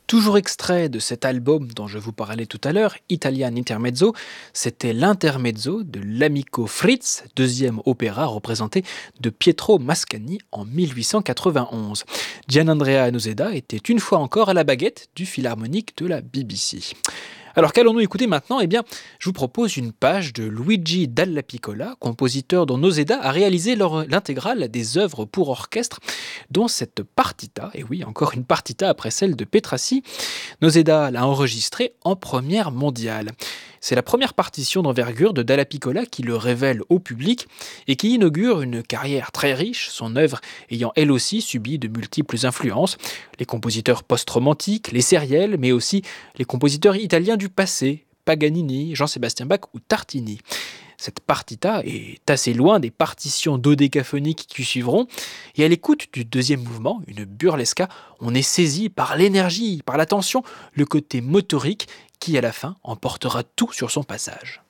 Toujours extrait de cet album dont je vous parlais tout à l'heure, Italian Intermezzo, c'était l'intermezzo de l'Amico Fritz, deuxième opéra représenté de Pietro Mascagni en 1891. Gianandrea Noseda était une fois encore à la baguette du Philharmonique de la BBC. Alors qu'allons-nous écouter maintenant? Eh bien, je vous propose une page de Luigi Dalla Piccola, compositeur dont Noseda a réalisé l'intégrale des œuvres pour orchestre, dont cette partita, et oui, encore une partita après celle de Petrassi, Noseda l'a enregistrée en première mondiale. C'est la première partition d'envergure de Dalla Piccola qui le révèle au public et qui inaugure une carrière très riche, son œuvre ayant elle aussi subi de multiples influences, les compositeurs post-romantiques, les sériels, mais aussi les compositeurs italiens du passé, Paganini, Jean-Sébastien Bach ou Tartini. Cette partita est assez loin des partitions dodécaphoniques qui suivront, et à l'écoute du deuxième mouvement, une burlesca, on est saisi par l'énergie, par la tension, le côté motorique qui à la fin emportera tout sur son passage.